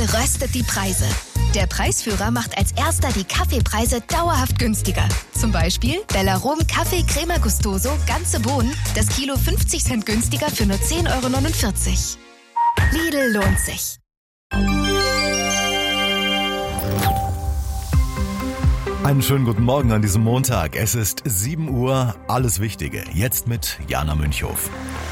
röstet die Preise. Der Preisführer macht als erster die Kaffeepreise dauerhaft günstiger. Zum Beispiel Bellarom Kaffee Crema Gustoso, ganze Bohnen, das Kilo 50 Cent günstiger für nur 10,49 €. Lidl lohnt sich. Einen schönen guten Morgen an diesem Montag. Es ist 7 Uhr, alles Wichtige. Jetzt mit Jana Münchhof.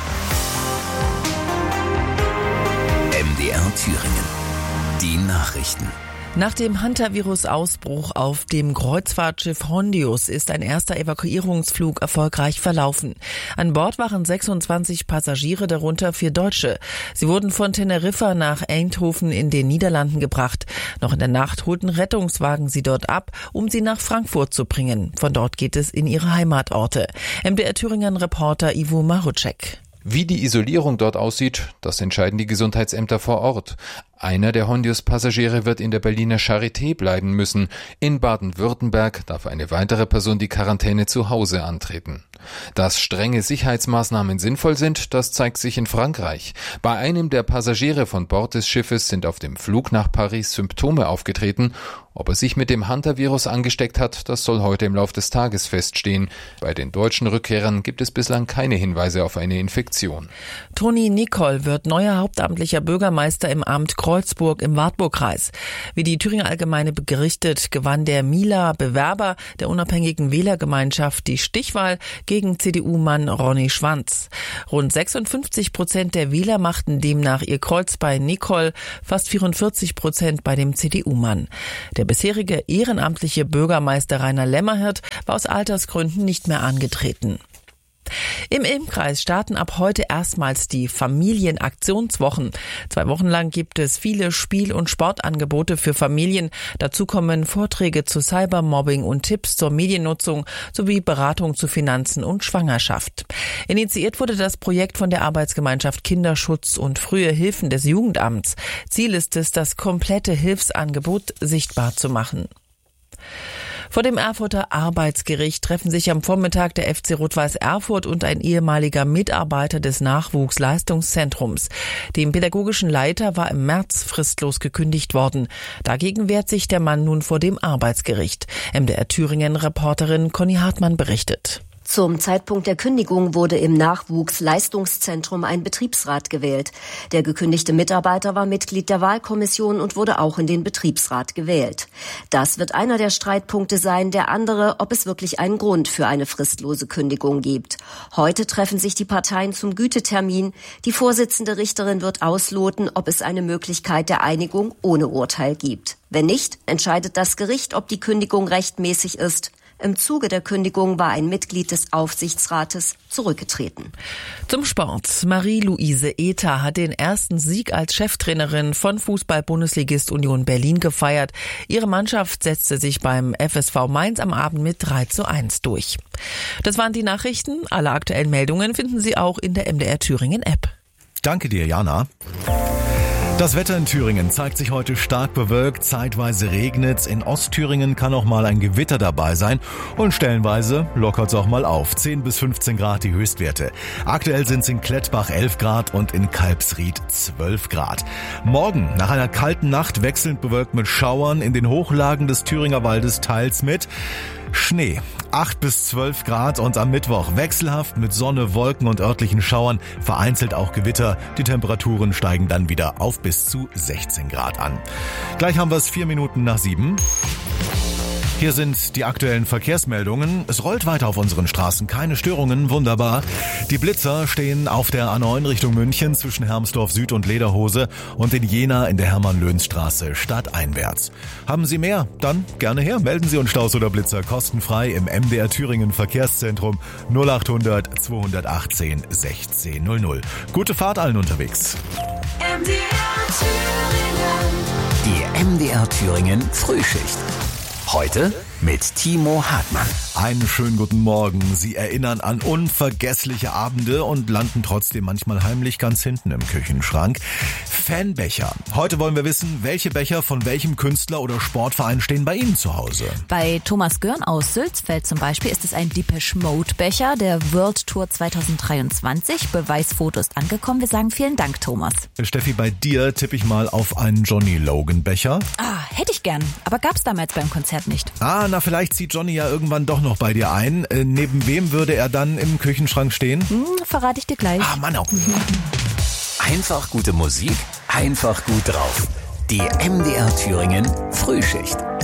MDR Thüringen. Die Nachrichten. Nach dem Hantavirus-Ausbruch auf dem Kreuzfahrtschiff Hondius ist ein erster Evakuierungsflug erfolgreich verlaufen. An Bord waren 26 Passagiere, darunter 4 Deutsche. Sie wurden von Teneriffa nach Eindhoven in den Niederlanden gebracht. Noch in der Nacht holten Rettungswagen sie dort ab, um sie nach Frankfurt zu bringen. Von dort geht es in ihre Heimatorte. MDR Thüringen-Reporter Ivo Marucek. Wie die Isolierung dort aussieht, das entscheiden die Gesundheitsämter vor Ort. Einer der Hondius-Passagiere wird in der Berliner Charité bleiben müssen. In Baden-Württemberg darf eine weitere Person die Quarantäne zu Hause antreten. Dass strenge Sicherheitsmaßnahmen sinnvoll sind, das zeigt sich in Frankreich. Bei einem der Passagiere von Bord des Schiffes sind auf dem Flug nach Paris Symptome aufgetreten. Ob er sich mit dem Hantavirus angesteckt hat, das soll heute im Laufe des Tages feststehen. Bei den deutschen Rückkehrern gibt es bislang keine Hinweise auf eine Infektion. Toni Nicol wird neuer hauptamtlicher Bürgermeister im Amt Kreuzburg im Wartburgkreis. Wie die Thüringer Allgemeine berichtet, gewann der Mila-Bewerber der unabhängigen Wählergemeinschaft die Stichwahl gegen CDU-Mann Ronny Schwanz. Rund 56% der Wähler machten demnach ihr Kreuz bei Nicol, fast 44% bei dem CDU-Mann. Der bisherige ehrenamtliche Bürgermeister Rainer Lämmerhirt war aus Altersgründen nicht mehr angetreten. Im Ilm-Kreis starten ab heute erstmals die Familienaktionswochen. 2 Wochen lang gibt es viele Spiel- und Sportangebote für Familien. Dazu kommen Vorträge zu Cybermobbing und Tipps zur Mediennutzung sowie Beratung zu Finanzen und Schwangerschaft. Initiiert wurde das Projekt von der Arbeitsgemeinschaft Kinderschutz und Frühe Hilfen des Jugendamts. Ziel ist es, das komplette Hilfsangebot sichtbar zu machen. Vor dem Erfurter Arbeitsgericht treffen sich am Vormittag der FC Rot-Weiß Erfurt und ein ehemaliger Mitarbeiter des Nachwuchsleistungszentrums. Dem pädagogischen Leiter war im März fristlos gekündigt worden. Dagegen wehrt sich der Mann nun vor dem Arbeitsgericht. MDR Thüringen-Reporterin Conny Hartmann berichtet. Zum Zeitpunkt der Kündigung wurde im Nachwuchsleistungszentrum ein Betriebsrat gewählt. Der gekündigte Mitarbeiter war Mitglied der Wahlkommission und wurde auch in den Betriebsrat gewählt. Das wird einer der Streitpunkte sein, der andere, ob es wirklich einen Grund für eine fristlose Kündigung gibt. Heute treffen sich die Parteien zum Gütetermin. Die Vorsitzende Richterin wird ausloten, ob es eine Möglichkeit der Einigung ohne Urteil gibt. Wenn nicht, entscheidet das Gericht, ob die Kündigung rechtmäßig ist. Im Zuge der Kündigung war ein Mitglied des Aufsichtsrates zurückgetreten. Zum Sport. Marie-Louise Ether hat den ersten Sieg als Cheftrainerin von Fußball-Bundesligist Union Berlin gefeiert. Ihre Mannschaft setzte sich beim FSV Mainz am Abend mit 3:1 durch. Das waren die Nachrichten. Alle aktuellen Meldungen finden Sie auch in der MDR Thüringen App. Danke dir, Jana. Das Wetter in Thüringen zeigt sich heute stark bewölkt, zeitweise regnet's. In Ostthüringen kann auch mal ein Gewitter dabei sein und stellenweise lockert's auch mal auf. 10 bis 15 Grad die Höchstwerte. Aktuell sind's in Klettbach 11 Grad und in Kalbsried 12 Grad. Morgen, nach einer kalten Nacht, wechselnd bewölkt mit Schauern, in den Hochlagen des Thüringer Waldes teils mit Schnee. 8 bis 12 Grad und am Mittwoch wechselhaft mit Sonne, Wolken und örtlichen Schauern, vereinzelt auch Gewitter. Die Temperaturen steigen dann wieder auf bis zu 16 Grad an. Gleich haben wir es 4 Minuten nach 7. Hier sind die aktuellen Verkehrsmeldungen. Es rollt weiter auf unseren Straßen, keine Störungen, wunderbar. Die Blitzer stehen auf der A9 Richtung München zwischen Hermsdorf Süd und Lederhose und in Jena in der Hermann-Löns-Straße stadteinwärts. Haben Sie mehr? Dann gerne her. Melden Sie uns Staus oder Blitzer kostenfrei im MDR Thüringen Verkehrszentrum 0800 218 1600. Gute Fahrt allen unterwegs. MDR Thüringen. Die MDR Thüringen Frühschicht. Heute mit Timo Hartmann. Einen schönen guten Morgen. Sie erinnern an unvergessliche Abende und landen trotzdem manchmal heimlich ganz hinten im Küchenschrank. Fanbecher. Heute wollen wir wissen, welche Becher von welchem Künstler oder Sportverein stehen bei Ihnen zu Hause. Bei Thomas Görn aus Sülzfeld zum Beispiel ist es ein Depeche Mode Becher der World Tour 2023. Beweisfoto ist angekommen. Wir sagen vielen Dank, Thomas. Steffi, bei dir tippe ich mal auf einen Johnny Logan Becher. Hätte ich gern, aber gab's damals beim Konzert nicht. Na vielleicht zieht Johnny ja irgendwann doch noch bei dir ein. Neben wem würde er dann im Küchenschrank stehen? Verrate ich dir gleich. Mann auch. Einfach gute Musik, einfach gut drauf. Die MDR Thüringen Frühschicht.